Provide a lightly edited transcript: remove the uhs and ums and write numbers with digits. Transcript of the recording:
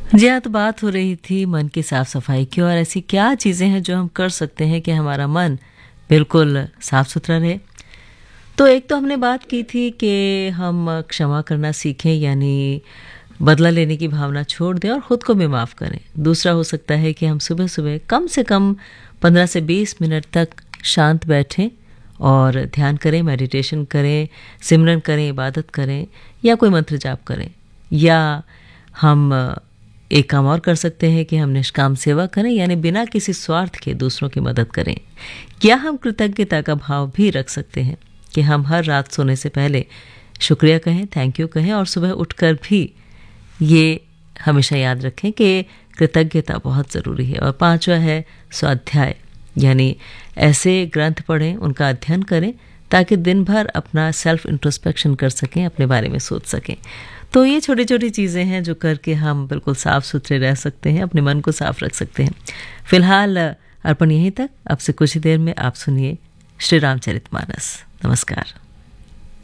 जी हाँ, तो बात हो रही थी मन की साफ सफाई की, और ऐसी क्या चीज़ें हैं जो हम कर सकते हैं कि हमारा मन बिल्कुल साफ सुथरा रहे। तो एक तो हमने बात की थी कि हम क्षमा करना सीखें, यानी बदला लेने की भावना छोड़ दें और ख़ुद को भी माफ़ करें। दूसरा हो सकता है कि हम सुबह सुबह कम से कम 15 से 20 मिनट तक शांत बैठें और ध्यान करें, मेडिटेशन करें, सिमरन करें, इबादत करें या कोई मंत्र जाप करें। या हम एक काम और कर सकते हैं कि हम निष्काम सेवा करें, यानी बिना किसी स्वार्थ के दूसरों की मदद करें। या हम कृतज्ञता का भाव भी रख सकते हैं कि हम हर रात सोने से पहले शुक्रिया कहें, थैंक यू कहें, और सुबह उठकर भी ये हमेशा याद रखें कि कृतज्ञता बहुत ज़रूरी है। और पांचवा है स्वाध्याय, यानी ऐसे ग्रंथ पढ़ें, उनका अध्ययन करें ताकि दिन भर अपना सेल्फ इंट्रोस्पेक्शन कर सकें, अपने बारे में सोच सकें। तो ये छोटी छोटी चीज़ें हैं जो करके हम बिल्कुल साफ़ सुथरे रह सकते हैं, अपने मन को साफ रख सकते हैं। फिलहाल अर्पण यहीं तक। अब से कुछ ही देर में आप सुनिए श्री रामचरितमानस। नमस्कार।